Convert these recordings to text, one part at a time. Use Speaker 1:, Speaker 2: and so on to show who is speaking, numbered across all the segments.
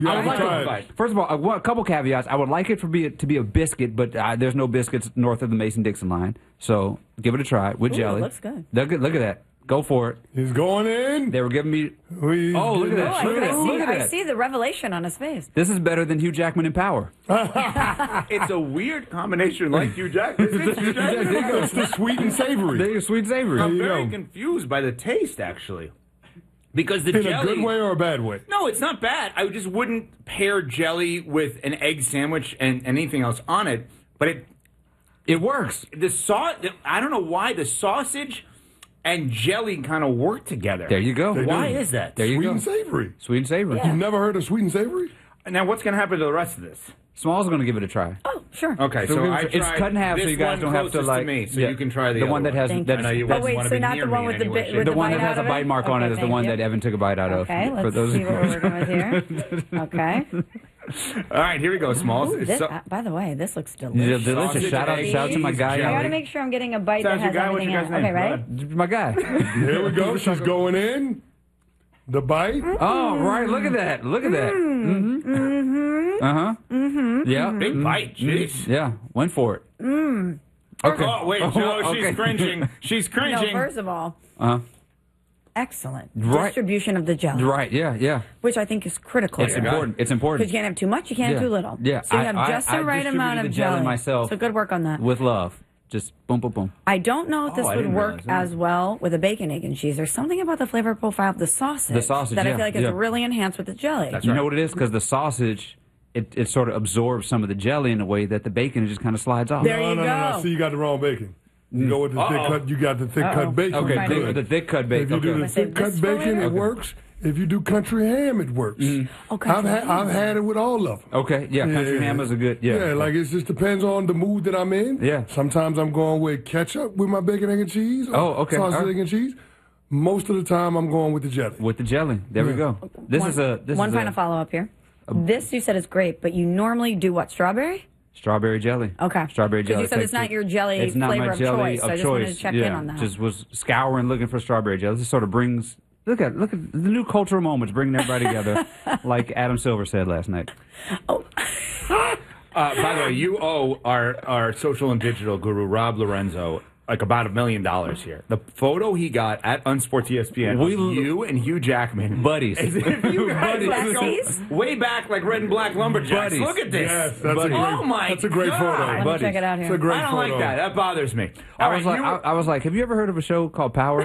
Speaker 1: You
Speaker 2: I would
Speaker 1: haven't
Speaker 2: like
Speaker 1: tried.
Speaker 2: it. First of all, a couple caveats. I would like it to be a biscuit, but there's no biscuits north of the Mason-Dixon line. So give it a try with jelly.
Speaker 3: It looks good.
Speaker 2: Look at that. Go for it.
Speaker 1: He's going in.
Speaker 2: They were giving me.
Speaker 1: He's
Speaker 2: Oh, look at
Speaker 1: getting
Speaker 2: that.
Speaker 1: it.
Speaker 2: Look at that. Look at
Speaker 3: I
Speaker 2: that.
Speaker 3: see the revelation on his face.
Speaker 2: This is better than Hugh Jackman in Power.
Speaker 4: It's a weird combination like Hugh Jackman.
Speaker 1: It's the sweet and savory.
Speaker 2: They are sweet and savory.
Speaker 4: I'm
Speaker 1: you
Speaker 4: very
Speaker 1: go.
Speaker 4: confused by the taste, actually. Because the
Speaker 1: In
Speaker 4: jelly...
Speaker 1: a good way or a bad way?
Speaker 4: No, it's not bad. I just wouldn't pair jelly with an egg sandwich and anything else on it. But
Speaker 2: It works.
Speaker 4: the sauce, I don't know why the sausage and jelly kind of work together.
Speaker 2: There you go.
Speaker 4: Why is that?
Speaker 2: There you
Speaker 1: Sweet
Speaker 2: go.
Speaker 1: and savory.
Speaker 2: Sweet and savory.
Speaker 3: Yeah.
Speaker 1: You've never heard of sweet and savory?
Speaker 4: Now, what's going to happen to the rest of this?
Speaker 2: Small's going to give it a try.
Speaker 3: Oh, sure.
Speaker 4: Okay,
Speaker 2: So
Speaker 4: so I
Speaker 2: it's
Speaker 4: tried
Speaker 2: cut in half, so
Speaker 4: this
Speaker 2: you guys
Speaker 4: one
Speaker 2: don't have to
Speaker 4: closest
Speaker 2: like.
Speaker 4: me, so
Speaker 2: yeah.
Speaker 4: you can try the
Speaker 2: the
Speaker 4: other
Speaker 2: one that has.
Speaker 3: Thank
Speaker 2: That's,
Speaker 4: I know you
Speaker 2: that's
Speaker 3: Oh, wait,
Speaker 4: wanna
Speaker 3: so
Speaker 4: be
Speaker 3: not
Speaker 4: near
Speaker 3: the one
Speaker 4: me
Speaker 3: with
Speaker 4: in
Speaker 3: the
Speaker 4: any way,
Speaker 3: bit
Speaker 4: shape,
Speaker 3: with
Speaker 2: the
Speaker 3: the
Speaker 2: one
Speaker 3: bite
Speaker 2: that has
Speaker 3: out
Speaker 2: a
Speaker 3: of
Speaker 2: bite
Speaker 3: it?
Speaker 2: mark on it
Speaker 3: Okay,
Speaker 2: is the
Speaker 3: thank
Speaker 2: one
Speaker 3: you.
Speaker 2: that Evan took a bite out of.
Speaker 3: Okay,
Speaker 2: For
Speaker 3: let's
Speaker 2: those
Speaker 3: see what we're working with here. Okay.
Speaker 4: All right, here we go, Smalls.
Speaker 3: Ooh, this,
Speaker 4: So-
Speaker 3: by the way, this looks
Speaker 2: Yeah,
Speaker 3: delicious.
Speaker 2: delicious.
Speaker 4: Sausage,
Speaker 2: Shout out to my
Speaker 4: eggs,
Speaker 2: guy.
Speaker 3: I got to
Speaker 4: jelly.
Speaker 3: make sure I'm getting a bite
Speaker 4: Sounds
Speaker 3: that
Speaker 4: your
Speaker 3: has
Speaker 4: guy. What's
Speaker 3: everything
Speaker 4: your
Speaker 3: else.
Speaker 4: guy's
Speaker 3: Okay,
Speaker 4: name?
Speaker 3: right?
Speaker 2: My guy.
Speaker 1: Here we go. She's going in. The bite.
Speaker 2: Oh, right. Look at that. Look at that. Mm-hmm. Uh-huh. Mm-hmm. Yeah.
Speaker 4: Big bite, jeez.
Speaker 2: Yeah. Went for it. Okay.
Speaker 4: Oh, wait, Joe, she's cringing. She's
Speaker 3: No,
Speaker 4: cringing.
Speaker 3: first of all,
Speaker 2: Uh-huh.
Speaker 3: excellent
Speaker 2: Right.
Speaker 3: distribution of the jelly,
Speaker 2: Right. Yeah. Yeah.
Speaker 3: which I think is critical.
Speaker 2: It's important. It's
Speaker 3: Because
Speaker 2: important.
Speaker 3: you can't have too much, you can't have
Speaker 2: Yeah.
Speaker 3: too little.
Speaker 2: Yeah.
Speaker 3: So you have just the right amount of
Speaker 2: distributed the jelly
Speaker 3: jelly.
Speaker 2: myself
Speaker 3: So good work on that.
Speaker 2: with love. Just boom, boom, boom.
Speaker 3: I don't know if this
Speaker 2: I
Speaker 3: would
Speaker 2: didn't
Speaker 3: work
Speaker 2: realize that.
Speaker 3: as well with a bacon, egg, and cheese. There's something about the flavor profile of the sausage,
Speaker 2: The sausage,
Speaker 3: that I
Speaker 2: yeah,
Speaker 3: feel like is
Speaker 2: yeah.
Speaker 3: really enhanced with the jelly.
Speaker 2: You know what it is? Because the sausage, it sort of absorbs some of the jelly in a way that the bacon just kind of slides off.
Speaker 3: There
Speaker 1: No,
Speaker 3: you
Speaker 1: no, no,
Speaker 3: go.
Speaker 1: no. See, you got the wrong bacon. You go with the thick cut. You got the thick cut bacon.
Speaker 2: Okay,
Speaker 3: Fine.
Speaker 2: the thick cut
Speaker 1: If
Speaker 2: bacon.
Speaker 1: you do the
Speaker 2: Okay.
Speaker 1: thick cut
Speaker 3: This
Speaker 1: bacon,
Speaker 3: flavor?
Speaker 1: it works. If you do country ham, it works.
Speaker 3: Okay.
Speaker 1: I've had it with all of them.
Speaker 2: Okay, yeah, country ham is a good, yeah.
Speaker 1: like it just depends on the mood that I'm in.
Speaker 2: Yeah.
Speaker 1: Sometimes I'm going with ketchup with my bacon, egg, and cheese. Or
Speaker 2: Oh, okay.
Speaker 1: Sausage,
Speaker 2: All right.
Speaker 1: egg, and cheese. Most of the time, I'm going with the jelly.
Speaker 2: With the jelly. There we go. This is
Speaker 3: One final follow up here. This you said is great, but you normally do what? Strawberry?
Speaker 2: Strawberry jelly.
Speaker 3: Okay.
Speaker 2: Strawberry
Speaker 3: 'Cause
Speaker 2: jelly.
Speaker 3: you said it's not your jelly
Speaker 2: it's not
Speaker 3: flavor
Speaker 2: my
Speaker 3: of
Speaker 2: jelly
Speaker 3: choice, so I just wanted to check in
Speaker 2: yeah,
Speaker 3: on that.
Speaker 2: Just was scouring looking for strawberry jelly. This sort of brings look at the new cultural moments bringing everybody together, like Adam Silver said last night.
Speaker 4: By the way, you owe our social and digital guru, Rob Lorenzo, like about $1 million here. The photo he got at Unsports ESPN of you and Hugh Jackman.
Speaker 2: Buddies.
Speaker 4: As if you guys
Speaker 3: Buddies.
Speaker 4: go way back like Red and Black Lumberjacks.
Speaker 2: Buddies.
Speaker 4: Look at this.
Speaker 1: Yes, that's a great.
Speaker 4: Oh my
Speaker 1: That's a great
Speaker 4: God.
Speaker 1: photo.
Speaker 3: Let me
Speaker 2: Buddies.
Speaker 3: check it out
Speaker 1: It's
Speaker 3: here.
Speaker 1: a great
Speaker 4: I don't
Speaker 1: photo.
Speaker 4: like that. That bothers me. All
Speaker 2: I was
Speaker 4: right,
Speaker 2: like, I was like, have you ever heard of a show called Power?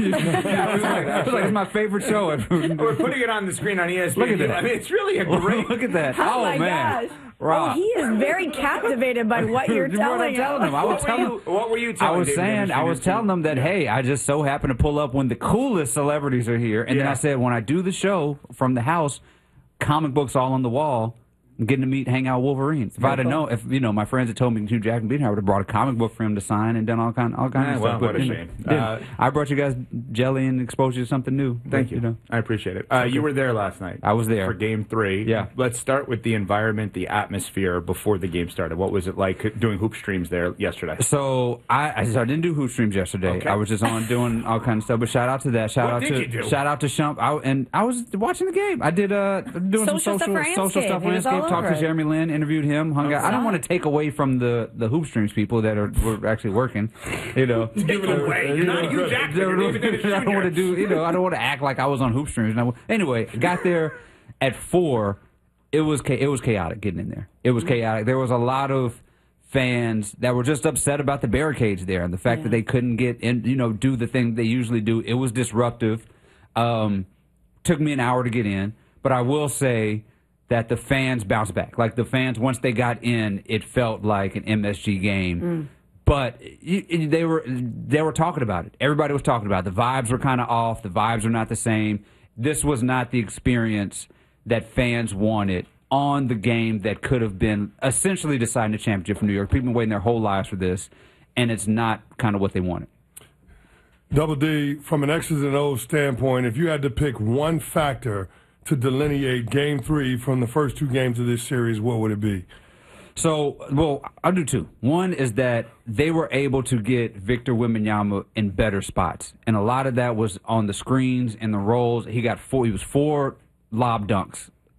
Speaker 2: I was like, it's my favorite show.
Speaker 4: we're putting it on the screen on ESPN.
Speaker 2: Look at that.
Speaker 4: I mean, it's really a great.
Speaker 2: Look at that.
Speaker 3: Oh, my
Speaker 2: man.
Speaker 3: gosh.
Speaker 2: Rob.
Speaker 3: Oh, he is very captivated by what you're
Speaker 2: You know what I'm
Speaker 3: telling
Speaker 2: telling him. I was
Speaker 4: What were
Speaker 2: telling
Speaker 4: you- what were you telling
Speaker 2: I was
Speaker 4: David
Speaker 2: saying,
Speaker 4: Anderson
Speaker 2: I was
Speaker 4: to-
Speaker 2: telling them that, hey, I just so happen to pull up when the coolest celebrities are here. And then
Speaker 4: Yeah.
Speaker 2: I said, when I do the show from the house, comic books all on the wall, I'm getting to meet, hang out with Wolverine. If I'd have known, if my friends had told me Hugh Jackman being here, I would have brought a comic book for him to sign and done all kind of
Speaker 4: well,
Speaker 2: stuff.
Speaker 4: what a
Speaker 2: you know,
Speaker 4: shame.
Speaker 2: didn't. I brought you guys jelly and exposed you to something new.
Speaker 4: Thank you.
Speaker 2: know.
Speaker 4: I appreciate it. You were there last night.
Speaker 2: I was there.
Speaker 4: For Game 3.
Speaker 2: Yeah.
Speaker 4: Let's start with the environment, the atmosphere before the game started. What was it like doing hoop streams there yesterday?
Speaker 2: So I didn't do hoop streams yesterday.
Speaker 4: Okay.
Speaker 2: I was just on doing all kinds of stuff. But shout out to that.
Speaker 4: What did you do?
Speaker 2: Shout out to Shump. I was watching the game. I did doing
Speaker 3: Social
Speaker 2: some
Speaker 3: stuff for
Speaker 2: social
Speaker 3: Anscape.
Speaker 2: stuff
Speaker 3: He
Speaker 2: for
Speaker 3: was all
Speaker 2: Anscape. Talked
Speaker 3: over
Speaker 2: to
Speaker 3: it.
Speaker 2: Jeremy Lin, interviewed him, hung out. I don't want to take away from the hoop streams people that were actually working.
Speaker 4: Take away. You're not Hugh Jackman. You're David Dennis
Speaker 2: I don't want to
Speaker 4: Jr.
Speaker 2: do. I don't want to act like I was on hoop streams. Anyway, got there at 4. It was chaotic getting in there. It was chaotic. There was a lot of fans that were just upset about the barricades there and the fact that they couldn't get in, do the thing they usually do. It was disruptive. Took me an hour to get in, but I will say that the fans bounced back. Like the fans, once they got in, it felt like an MSG game. But they were talking about it. Everybody was talking about it. The vibes were kind of off. The vibes were not the same. This was not the experience that fans wanted on the game that could have been essentially deciding the championship for New York. People have been waiting their whole lives for this, and it's not kind of what they wanted.
Speaker 1: Double D, from an X's and O's standpoint, if you had to pick one factor to delineate Game 3 from the first 2 games of this series, what would it be?
Speaker 2: So, well, I'll do 2. One is that they were able to get Victor Wembanyama in better spots, and a lot of that was on the screens and the rolls. He was 4 lob dunks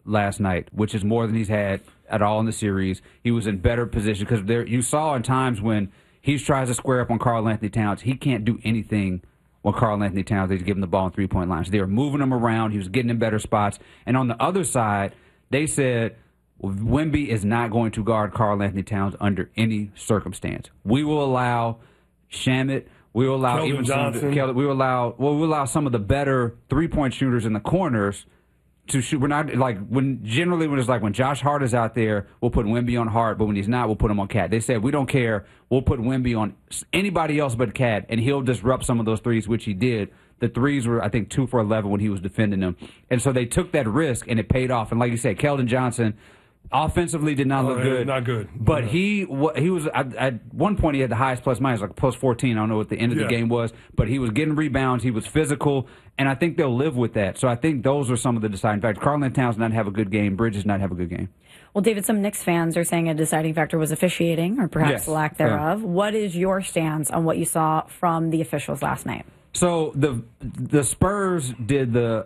Speaker 2: last night, which is more than he's had at all in the series. He was in better position because you saw in times when he tries to square up on Karl Anthony Towns, he can't do anything when Karl Anthony Towns is giving the ball in three-point lines. They were moving him around. He was getting in better spots. And on the other side, they said Wemby is not going to guard Karl Anthony Towns under any circumstance. We will allow Shamet. We will allow
Speaker 1: Keldon Johnson.
Speaker 2: We will allow some of the better three-point shooters in the corners to shoot. We're not like when it's like when Josh Hart is out there, we'll put Wemby on Hart, but when he's not, we'll put him on Cat. They said we don't care. We'll put Wemby on anybody else but Cat, and he'll disrupt some of those threes, which he did. The threes were, I think, 2 for 11 when he was defending them, and so they took that risk, and it paid off. And like you said, Keldon Johnson. Offensively did not look good.
Speaker 1: Not good.
Speaker 2: But he was at one point he had the highest plus minus, like plus 14. I don't know what the end of the game was, but he was getting rebounds. He was physical, and I think they'll live with that. So I think those are some of the deciding factors. Karl Anthony Towns not have a good game. Bridges not have a good game.
Speaker 3: Well, David, some Knicks fans are saying a deciding factor was officiating, or perhaps lack thereof. What is your stance on what you saw from the officials last night?
Speaker 2: So the Spurs took the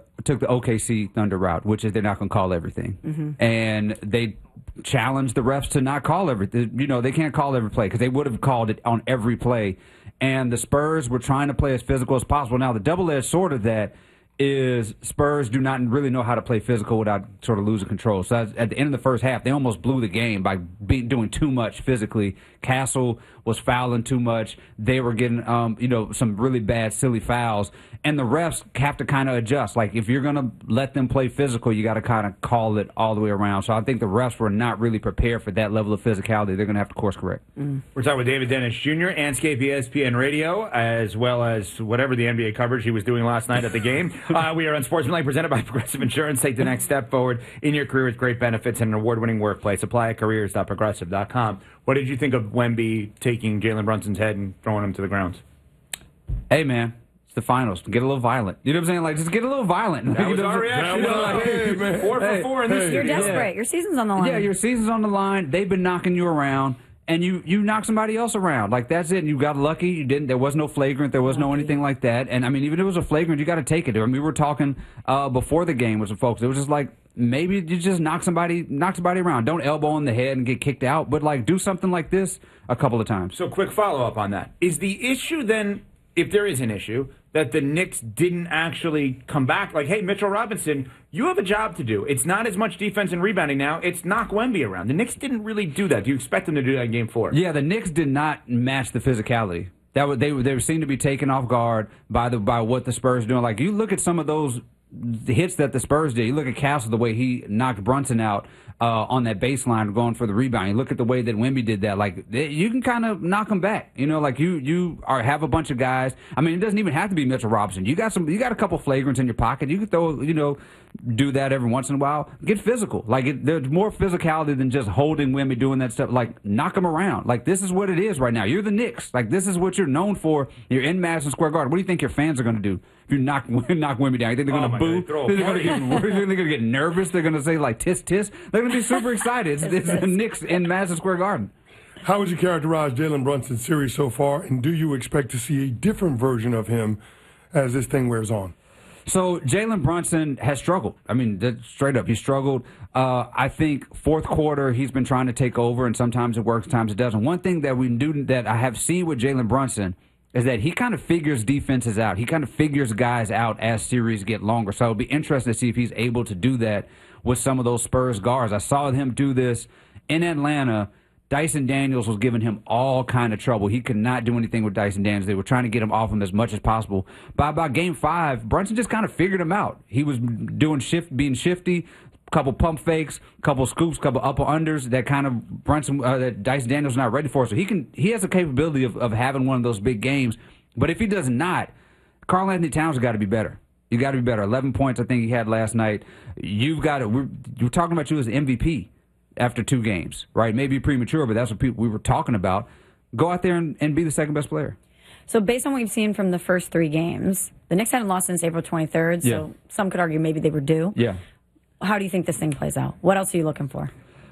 Speaker 2: OKC Thunder route, which is they're not going to call everything, and they challenged the refs to not call everything. You know, they can't call every play because they would have called it on every play. And the Spurs were trying to play as physical as possible. Now the double-edged sword of that is Spurs do not really know how to play physical without sort of losing control. So at the end of the first half, they almost blew the game by doing too much physically. Castle was fouling too much. They were getting, some really bad, silly fouls. And the refs have to kind of adjust. Like, if you're going to let them play physical, you got to kind of call it all the way around. So I think the refs were not really prepared for that level of physicality. They're going to have to course correct.
Speaker 4: We're talking with David Dennis Jr., Anscape ESPN Radio, as well as whatever the NBA coverage he was doing last night at the game. We are on Sportsmanlike, presented by Progressive Insurance. Take the next step forward in your career with great benefits and an award-winning workplace. Apply at careers.progressive.com. What did you think of Wemby taking Jalen Brunson's head and throwing him to the ground?
Speaker 2: Hey, man. The finals. Get a little violent. You know what I'm saying? Like, just get a little violent.
Speaker 4: That was our reaction.
Speaker 1: Hey, man.
Speaker 4: 4 for 4 in this.
Speaker 3: You're desperate. Your season's on the line.
Speaker 2: Yeah, your season's on the line. They've been knocking you around, and you knock somebody else around. Like, that's it. And you got lucky. You didn't. There was no flagrant. There was no anything like that. And I mean, even if it was a flagrant, you got to take it. I mean, we were talking before the game with some folks. It was just like, maybe you just knock somebody around. Don't elbow in the head and get kicked out, but like do something like this a couple of times.
Speaker 4: So, quick follow up on that. Is the issue then, if there is an issue, that the Knicks didn't actually come back? Like, hey, Mitchell Robinson, you have a job to do. It's not as much defense and rebounding now. It's knock Wemby around. The Knicks didn't really do that. Do you expect them to do that in Game 4?
Speaker 2: Yeah, the Knicks did not match the physicality. They seemed to be taken off guard by what the Spurs are doing. Like, you look at some of those hits that the Spurs did. You look at Castle, the way he knocked Brunson out on that baseline going for the rebound. You look at the way that Wemby did that. Like, you can kind of knock them back. You know, like you have a bunch of guys. I mean, it doesn't even have to be Mitchell Robinson. You got a couple flagrants in your pocket. You can throw, do that every once in a while. Get physical. Like, there's more physicality than just holding Wemby, doing that stuff. Like, knock them around. Like, this is what it is right now. You're the Knicks. Like, this is what you're known for. You're in Madison Square Garden. What do you think your fans are going to do if you knock Wemby down? You think they're going to boo? They're going to get nervous. They're going to say, like, tis, tis. They're going to be super excited. It's the Knicks in Madison Square Garden.
Speaker 1: How would you characterize Jalen Brunson's series so far, and do you expect to see a different version of him as this thing wears on?
Speaker 2: So Jalen Brunson has struggled. I mean, straight up, he struggled. I think fourth quarter he's been trying to take over, and sometimes it works, sometimes it doesn't. One thing that I have seen with Jalen Brunson is that he kind of figures defenses out. He kind of figures guys out as series get longer. So it'll be interesting to see if he's able to do that with some of those Spurs guards. I saw him do this in Atlanta. Dyson Daniels was giving him all kind of trouble. He could not do anything with Dyson Daniels. They were trying to get him off him as much as possible. By about Game 5, Brunson just kind of figured him out. He was being shifty, couple pump fakes, couple scoops, couple upper unders that kind of that Dyson Daniels not ready for. So he has the capability of having one of those big games. But if he does not, Karl Anthony Towns has got to be better. You got to be better. 11 points I think he had last night. You've got to. We're talking about you as the MVP. After 2 games, right? Maybe premature, but that's what we were talking about. Go out there and be the second best player.
Speaker 3: So based on what we've seen from the first 3 games, the Knicks hadn't lost since April 23rd, so some could argue maybe they were due.
Speaker 2: Yeah.
Speaker 3: How do you think this thing plays out? What else are you looking for?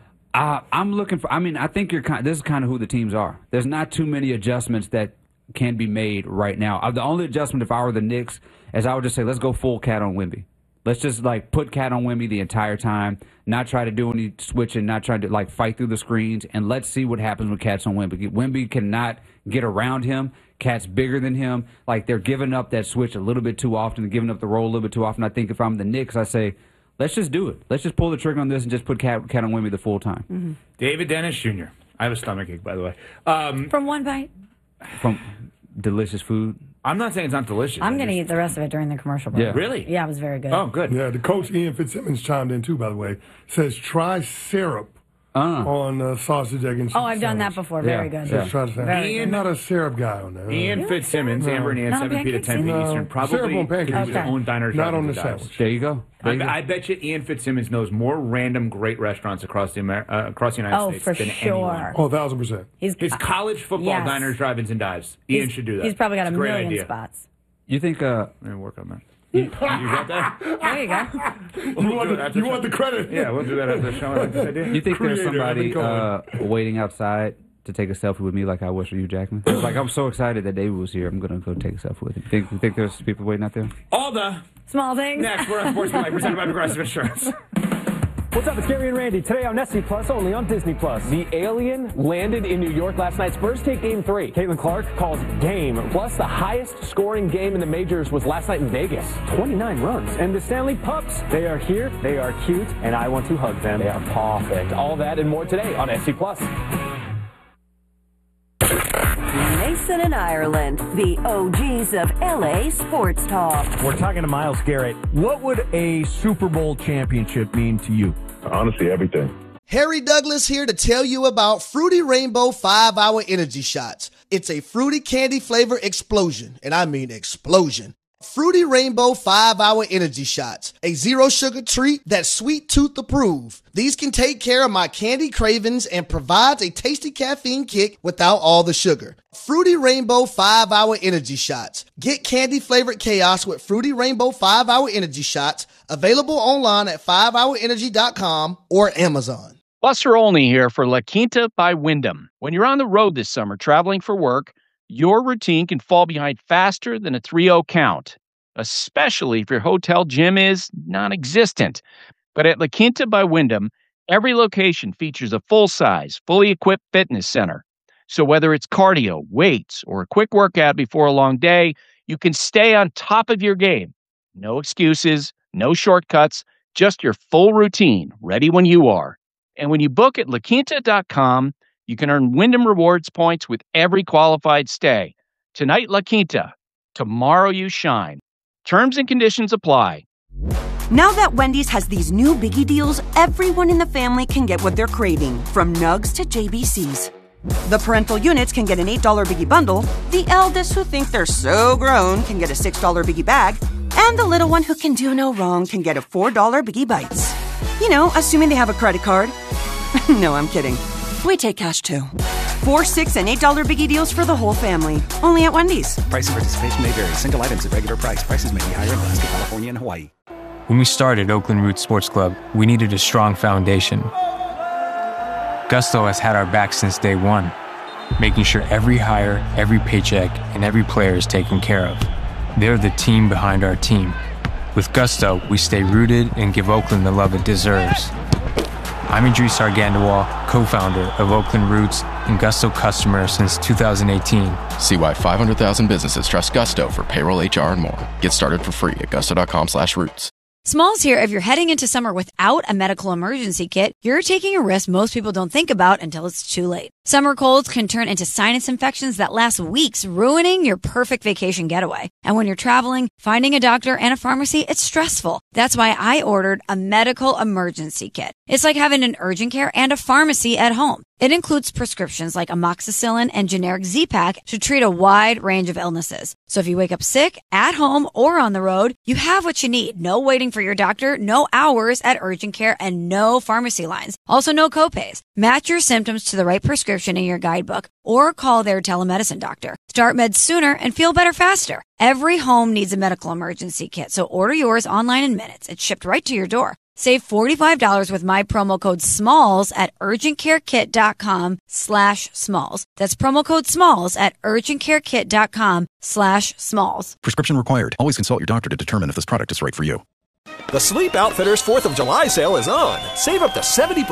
Speaker 2: I'm looking for, I think this is kind of who the teams are. There's not too many adjustments that can be made right now. The only adjustment, if I were the Knicks, is I would just say, let's go full Cat on Wemby. Let's just put Cat on Wemby the entire time, not try to do any switching, not try to fight through the screens, and let's see what happens when Cat's on Wemby. Wemby cannot get around him. Cat's bigger than him. They're giving up that switch a little bit too often, giving up the roll a little bit too often. I think if I'm the Knicks, I say, let's just do it. Let's just pull the trigger on this and just put Cat on Wemby the full time.
Speaker 3: Mm-hmm.
Speaker 4: David Dennis Jr. I have a stomachache, by the way.
Speaker 3: From one bite?
Speaker 2: From delicious food.
Speaker 4: I'm not saying it's not delicious.
Speaker 3: I'm going to eat the rest of it during the commercial break.
Speaker 2: Yeah.
Speaker 4: Really?
Speaker 3: Yeah, it was very good.
Speaker 4: Oh, good.
Speaker 1: Yeah, the coach, Ian Fitzsimmons, chimed in too, by the way. Says, try syrup on sausage, egg, and cheese.
Speaker 3: Oh, I've done that before. Very good.
Speaker 1: Just try to say, I'm not a syrup guy on that.
Speaker 4: Ian Fitzsimmons, Amber and Ian,
Speaker 3: Not on
Speaker 4: 7 p to 10 p
Speaker 3: pancakes?
Speaker 4: Eastern.
Speaker 1: Syrup
Speaker 4: Probably
Speaker 1: on pancakes.
Speaker 4: his own diner.
Speaker 1: Not on the sandwich.
Speaker 2: There you go.
Speaker 4: I bet you Ian Fitzsimmons knows more random great restaurants across the United States
Speaker 3: for
Speaker 4: than
Speaker 3: sure.
Speaker 4: anyone.
Speaker 1: Oh, 1,000%.
Speaker 4: His college football
Speaker 3: Yes.
Speaker 4: diners, drive-ins, and dives. Ian should do that.
Speaker 3: He's probably got
Speaker 4: It's
Speaker 3: a
Speaker 4: great
Speaker 3: million
Speaker 4: idea.
Speaker 3: spots.
Speaker 2: You think
Speaker 4: I'm going to work on that. You got that?
Speaker 3: There you go.
Speaker 1: You want the credit?
Speaker 4: Yeah, we'll do that after the show. I like this idea.
Speaker 2: you think there's
Speaker 1: Creator, I've been
Speaker 2: somebody waiting outside to take a selfie with me like I was for you, Jackman? I'm so excited that David was here. I'm going to go take a selfie with him. You think there's people waiting out there?
Speaker 4: All the
Speaker 3: Small things.
Speaker 4: next, we're on Sportsmanlike, presented by Progressive Insurance.
Speaker 5: What's up? It's Gary and Randy. Today on SC Plus, only on Disney Plus. The alien landed in New York last night. Spurs take Game 3. Caitlin Clark calls game. Plus, the highest scoring game in the majors was last night in Vegas. 29 runs. And the Stanley Pups, they are here, they are cute, and I want to hug them. They are perfect. All that and more today on SC Plus.
Speaker 6: Mason and Ireland, the OGs of LA sports talk.
Speaker 7: We're talking to Myles Garrett. What would a Super Bowl championship mean to you?
Speaker 8: Honestly, everything.
Speaker 9: Harry Douglas here to tell you about Fruity Rainbow 5-Hour Energy Shots. It's a fruity candy flavor explosion, and I mean explosion. Fruity Rainbow 5-Hour Energy Shots, a zero sugar treat that's sweet tooth approved. These can take care of my candy cravings and provides a tasty caffeine kick without all the sugar. Fruity Rainbow 5-Hour Energy Shots. Get candy flavored chaos with Fruity Rainbow 5-Hour Energy Shots, available online at 5hourenergy.com or Amazon.
Speaker 10: Buster Olney here for La Quinta by Wyndham. When you're on the road this summer traveling for work, your routine can fall behind faster than a 3-0 count, especially if your hotel gym is non-existent. But at La Quinta by Wyndham, every location features a full-size, fully equipped fitness center. So whether it's cardio, weights, or a quick workout before a long day, you can stay on top of your game. No excuses, no shortcuts, just your full routine, ready when you are. And when you book at LaQuinta.com, you can earn Wyndham Rewards points with every qualified stay. Tonight, La Quinta. Tomorrow, you shine. Terms and conditions apply.
Speaker 6: Now that Wendy's has these new biggie deals, everyone in the family can get what they're craving, from nugs to JBCs. The parental units can get an $8 biggie bundle, the eldest who think they're so grown can get a $6 biggie bag, and the little one who can do no wrong can get a $4 biggie bites. You know, assuming they have a credit card. No, I'm kidding. We take cash too. $4, $6, and $8 biggie deals for the whole family. Only at Wendy's.
Speaker 11: Price and participation may vary. Single items at regular price. Prices may be higher in Alaska, California, and Hawaii.
Speaker 12: When we started Oakland Roots Sports Club, we needed a strong foundation. Gusto has had our back since day one, making sure every hire, every paycheck, and every player is taken care of. They're the team behind our team. With Gusto, we stay rooted and give Oakland the love it deserves. I'm Idris Argandawal, co-founder of Oakland Roots and Gusto customer since 2018.
Speaker 13: See why 500,000 businesses trust Gusto for payroll, HR, and more. Get started for free at gusto.com/roots.
Speaker 14: Smalls here. If you're heading into summer without a medical emergency kit, you're taking a risk most people don't think about until it's too late. Summer colds can turn into sinus infections that last weeks, ruining your perfect vacation getaway. And when you're traveling, finding a doctor and a pharmacy, it's stressful. That's why I ordered a medical emergency kit. It's like having an urgent care and a pharmacy at home. It includes prescriptions like amoxicillin and generic Z-Pak to treat a wide range of illnesses. So if you wake up sick, at home, or on the road, you have what you need. No waiting for your doctor, no hours at urgent care, and no pharmacy lines. Also, no copays. Match your symptoms to the right prescription in your guidebook or call their telemedicine doctor. Start meds sooner and feel better faster. Every home needs a medical emergency kit, so order yours online in minutes. It's shipped right to your door. Save $45 with my promo code SMALLS at urgentcarekit.com/smalls. That's promo code SMALLS at urgentcarekit.com/smalls.
Speaker 11: Prescription required. Always consult your doctor to determine if this product is right for you.
Speaker 8: The Sleep Outfitters 4th of July sale is on. Save up to 70%